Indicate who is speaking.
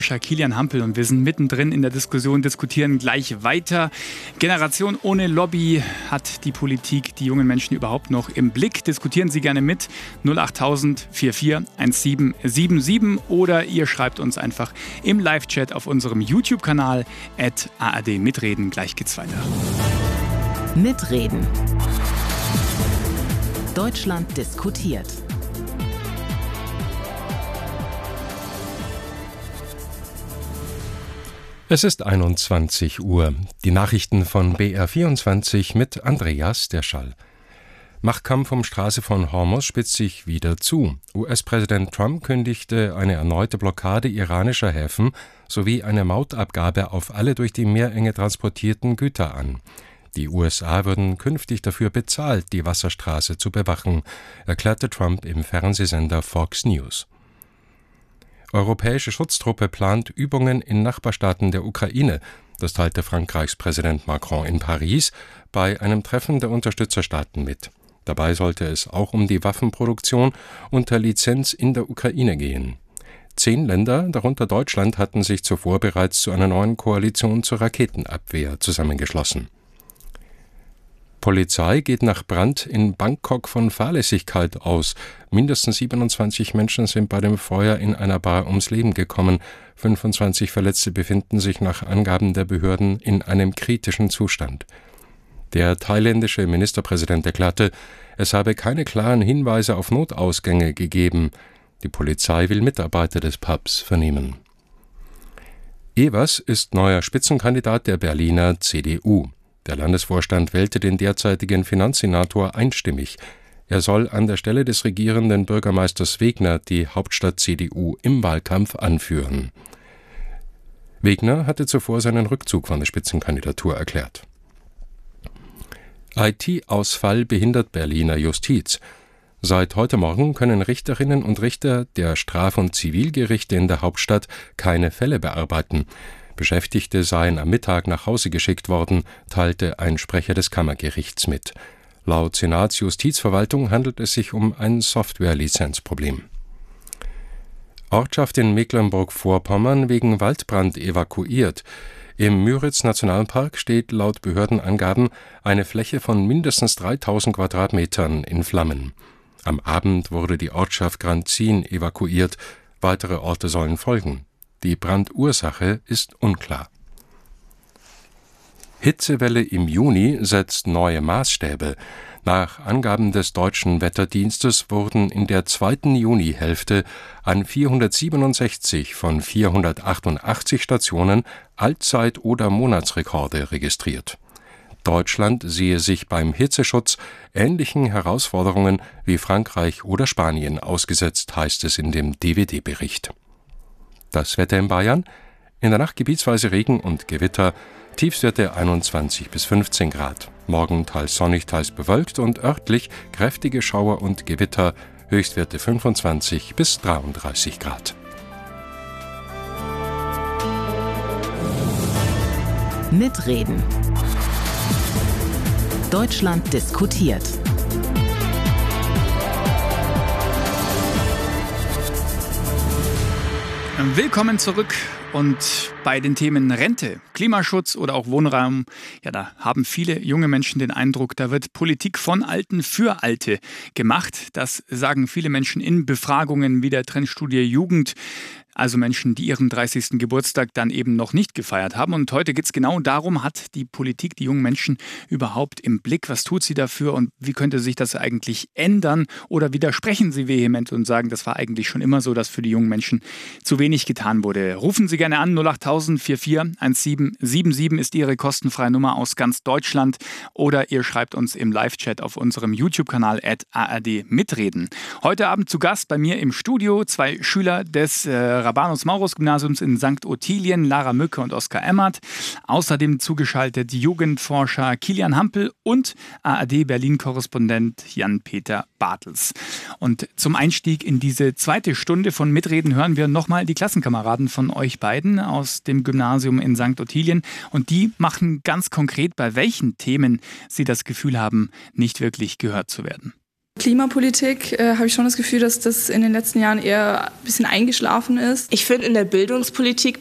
Speaker 1: Kilian Hampel und wir sind mittendrin in der Diskussion, diskutieren gleich weiter. Generation ohne Lobby, hat die Politik die jungen Menschen überhaupt noch im Blick? Diskutieren Sie gerne mit 08000 44 1777 oder ihr schreibt uns einfach im Live-Chat auf unserem YouTube-Kanal @ARD Mitreden. Gleich geht's weiter.
Speaker 2: Mitreden. Deutschland diskutiert.
Speaker 3: Es ist 21 Uhr. Die Nachrichten von BR24 mit Andreas Derschall. Machtkampf um Straße von Hormuz spitzt sich wieder zu. US-Präsident Trump kündigte eine erneute Blockade iranischer Häfen sowie eine Mautabgabe auf alle durch die Meerenge transportierten Güter an. Die USA würden künftig dafür bezahlt, die Wasserstraße zu bewachen, erklärte Trump im Fernsehsender Fox News. Europäische Schutztruppe plant Übungen in Nachbarstaaten der Ukraine. Das teilte Frankreichs Präsident Macron in Paris bei einem Treffen der Unterstützerstaaten mit. Dabei sollte es auch um die Waffenproduktion unter Lizenz in der Ukraine gehen. 10 Länder, darunter Deutschland, hatten sich zuvor bereits zu einer neuen Koalition zur Raketenabwehr zusammengeschlossen. Polizei geht nach Brand in Bangkok von Fahrlässigkeit aus. Mindestens 27 Menschen sind bei dem Feuer in einer Bar ums Leben gekommen. 25 Verletzte befinden sich nach Angaben der Behörden in einem kritischen Zustand. Der thailändische Ministerpräsident erklärte, es habe keine klaren Hinweise auf Notausgänge gegeben. Die Polizei will Mitarbeiter des Pubs vernehmen. Evers ist neuer Spitzenkandidat der Berliner CDU. Der Landesvorstand wählte den derzeitigen Finanzsenator einstimmig. Er soll an der Stelle des regierenden Bürgermeisters Wegner die Hauptstadt-CDU im Wahlkampf anführen. Wegner hatte zuvor seinen Rückzug von der Spitzenkandidatur erklärt. IT-Ausfall behindert Berliner Justiz. Seit heute Morgen können Richterinnen und Richter der Straf- und Zivilgerichte in der Hauptstadt keine Fälle bearbeiten. Beschäftigte seien am Mittag nach Hause geschickt worden, teilte ein Sprecher des Kammergerichts mit. Laut Senatsjustizverwaltung handelt es sich um ein Software-Lizenzproblem. Ortschaft in Mecklenburg-Vorpommern wegen Waldbrand evakuiert. Im Müritz-Nationalpark steht laut Behördenangaben eine Fläche von mindestens 3000 Quadratmetern in Flammen. Am Abend wurde die Ortschaft Granzin evakuiert. Weitere Orte sollen folgen. Die Brandursache ist unklar. Hitzewelle im Juni setzt neue Maßstäbe. Nach Angaben des Deutschen Wetterdienstes wurden in der zweiten Junihälfte an 467 von 488 Stationen Allzeit- oder Monatsrekorde registriert. Deutschland sehe sich beim Hitzeschutz ähnlichen Herausforderungen wie Frankreich oder Spanien ausgesetzt, heißt es in dem DWD-Bericht. Das Wetter in Bayern: in der Nacht gebietsweise Regen und Gewitter, Tiefstwerte 21 bis 15 Grad. Morgen teils sonnig, teils bewölkt und örtlich kräftige Schauer und Gewitter, Höchstwerte 25 bis 33 Grad.
Speaker 2: Mitreden. Deutschland diskutiert.
Speaker 1: Willkommen zurück und bei den Themen Rente, Klimaschutz oder auch Wohnraum, ja, da haben viele junge Menschen den Eindruck, da wird Politik von Alten für Alte gemacht. Das sagen viele Menschen in Befragungen wie der Trendstudie Jugend. Also Menschen, die ihren 30. Geburtstag dann eben noch nicht gefeiert haben. Und heute geht es genau darum, hat die Politik die jungen Menschen überhaupt im Blick? Was tut sie dafür und wie könnte sich das eigentlich ändern? Oder widersprechen sie vehement und sagen, das war eigentlich schon immer so, dass für die jungen Menschen zu wenig getan wurde? Rufen Sie gerne an, 08000 44 1777 ist Ihre kostenfreie Nummer aus ganz Deutschland. Oder ihr schreibt uns im Live-Chat auf unserem YouTube-Kanal @ARD Mitreden. Heute Abend zu Gast bei mir im Studio 2 Schüler des Rabanus-Maurus-Gymnasiums in St. Ottilien, Lara Mücke und Oskar Emmert. Außerdem zugeschaltet Jugendforscher Kilian Hampel und ARD-Berlin-Korrespondent Jan-Peter Bartels. Und zum Einstieg in diese zweite Stunde von Mitreden hören wir nochmal die Klassenkameraden von euch beiden aus dem Gymnasium in St. Ottilien. Und die machen ganz konkret, bei welchen Themen sie das Gefühl haben, nicht wirklich gehört zu werden.
Speaker 4: Klimapolitik habe ich schon das Gefühl, dass das in den letzten Jahren eher ein bisschen eingeschlafen ist.
Speaker 5: Ich finde, in der Bildungspolitik